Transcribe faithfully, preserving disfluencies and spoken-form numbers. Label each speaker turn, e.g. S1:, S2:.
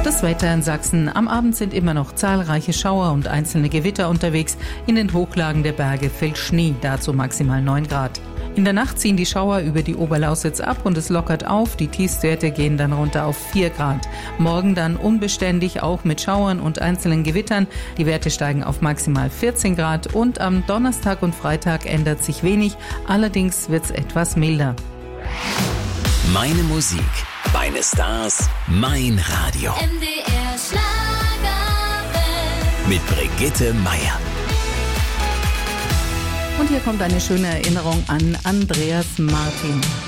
S1: Das Wetter in Sachsen. Am Abend sind immer noch zahlreiche Schauer und einzelne Gewitter unterwegs. In den Hochlagen der Berge fällt Schnee, dazu maximal neun Grad. In der Nacht ziehen die Schauer über die Oberlausitz ab und es lockert auf. Die Tiefstwerte gehen dann runter auf vier Grad. Morgen dann unbeständig, auch mit Schauern und einzelnen Gewittern. Die Werte steigen auf maximal vierzehn Grad und am Donnerstag und Freitag ändert sich wenig. Allerdings wird es etwas milder.
S2: Meine Musik, meine Stars, mein Radio.
S3: M D R Schlagerwelt.
S2: Mit Brigitte Meier.
S1: Und hier kommt eine schöne Erinnerung an Andreas Martin.